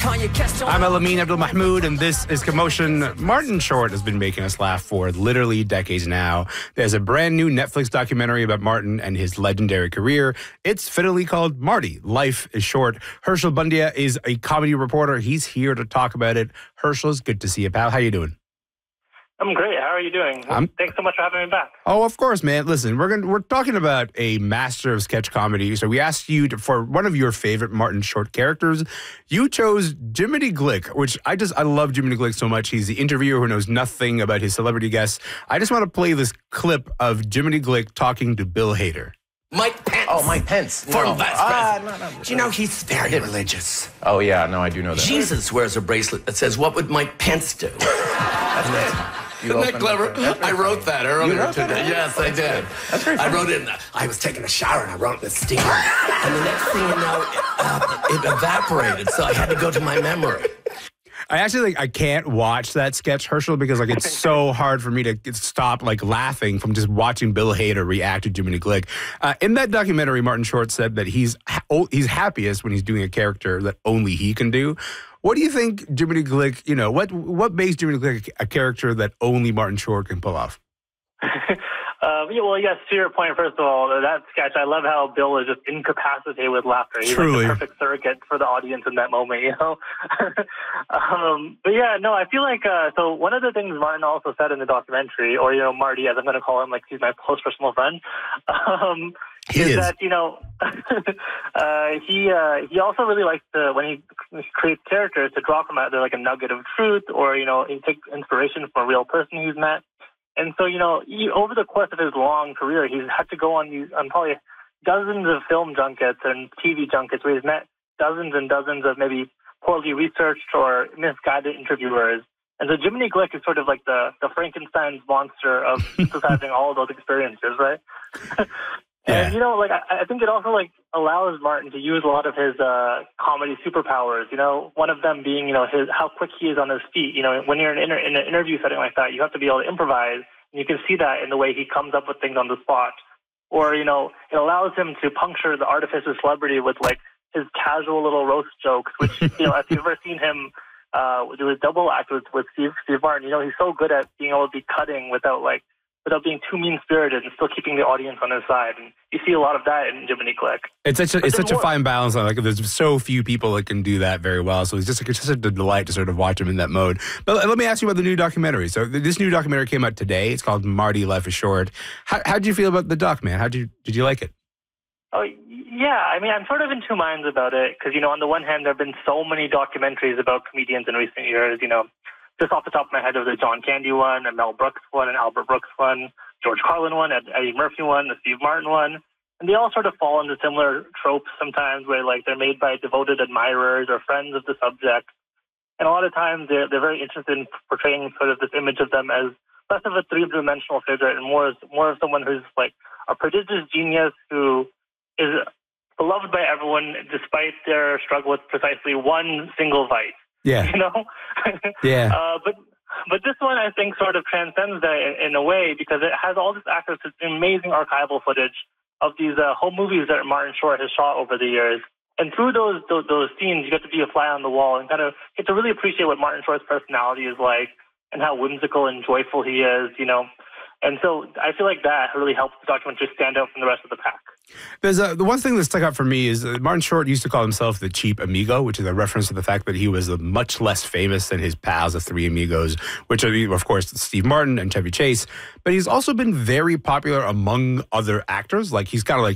I'm Elamin Abdul Mahmoud, and this is Commotion. Martin Short has been making us laugh for literally decades now. There's a brand new Netflix documentary about Martin and his legendary career. It's fittingly called Marty, Life is Short. Herschel Bundia is a comedy reporter. He's here to talk about it. Herschel, it's good to see you, pal. How you doing? I'm great. How are you doing? Thanks so much for having me back. Oh, of course, man. Listen, we're talking about a master of sketch comedy. So we asked you for one of your favorite Martin Short characters. You chose Jiminy Glick, which I love Jiminy Glick so much. He's the interviewer who knows nothing about his celebrity guests. I just want to play this clip of Jiminy Glick talking to Bill Hader. Mike Pence. Oh, Mike Pence. Former vice president. No. Do you know he's very religious? Oh, yeah. No, I do know that. Jesus wears a bracelet that says, "What would Mike Pence do?" That's great. Isn't that clever? I wrote that earlier today. Yes, I did. That's very funny. I wrote it. I was taking a shower and I wrote it in steam. And the next thing you know, it evaporated. So I had to go to my memory. I actually I can't watch that sketch, Herschel, because it's so hard for me to stop laughing from just watching Bill Hader react to Jiminy Glick. In that documentary, Martin Short said that he's happiest when he's doing a character that only he can do. What do you think Jiminy Glick, what makes Jiminy Glick a character that only Martin Short can pull off? Well, yes, to your point, first of all, that sketch, I love how Bill is just incapacitated with laughter. He's Truly. like the perfect surrogate for the audience in that moment, But yeah, no, I feel like, so one of the things Martin also said in the documentary, or, Marty, as I'm going to call him, he's my close personal friend, is that, he also really likes to, when he creates characters, to draw from either a nugget of truth or, he takes inspiration from a real person he's met. And so, over the course of his long career, he's had to go on probably dozens of film junkets and TV junkets where he's met dozens and dozens of maybe poorly researched or misguided interviewers. And so Jiminy Glick is sort of like the Frankenstein's monster of synthesizing all of those experiences, right? And, I think it also, allows Martin to use a lot of his comedy superpowers, one of them being, how quick he is on his feet. When you're in an interview setting like that, you have to be able to improvise, and you can see that in the way he comes up with things on the spot. Or, it allows him to puncture the artifice of celebrity with, his casual little roast jokes, which, if you've ever seen him do a double act with Steve Martin, he's so good at being able to be cutting without being too mean-spirited and still keeping the audience on his side. And you see a lot of that in Jiminy Glick. It's such a fine balance. There's so few people that can do that very well. So it's just a delight to sort of watch him in that mode. But let me ask you about the new documentary. So this new documentary came out today. It's called Marty, Life is Short. How did you feel about the doc, man? Did you like it? Oh, yeah. I mean, I'm sort of in two minds about it because, on the one hand, there have been so many documentaries about comedians in recent years, Just off the top of my head, there was a John Candy one, a Mel Brooks one, an Albert Brooks one, George Carlin one, an Eddie Murphy one, a Steve Martin one. And they all sort of fall into similar tropes sometimes where, they're made by devoted admirers or friends of the subject. And a lot of times they're very interested in portraying sort of this image of them as less of a three-dimensional figure and more of someone who's, a prodigious genius who is beloved by everyone despite their struggle with precisely one single vice. Yeah. Yeah. But this one, I think, sort of transcends that in a way because it has all this access to amazing archival footage of these home movies that Martin Short has shot over the years. And through those scenes, you get to be a fly on the wall and kind of get to really appreciate what Martin Short's personality is like and how whimsical and joyful he is, And so I feel like that really helps the documentary stand out from the rest of the pack. There's the one thing that stuck out for me is Martin Short used to call himself the cheap amigo, which is a reference to the fact that he was much less famous than his pals, the three amigos, which are, of course, Steve Martin and Chevy Chase. But he's also been very popular among other actors. He's kind of